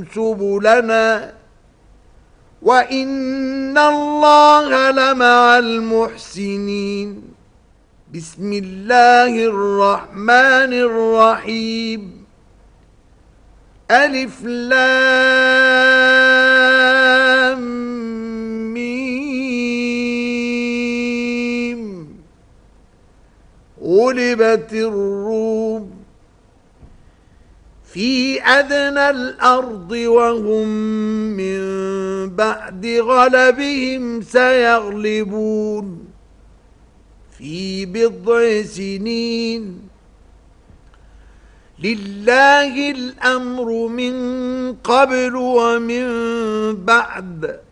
سبلنا وإن الله لمع المحسنين. بسم الله الرحمن الرحيم. ألف لام ميم. غلبت الروم في أدنى الأرض وهم من بعد غلبهم سيغلبون في بضع سنين. لله الأمر من قبل ومن بعد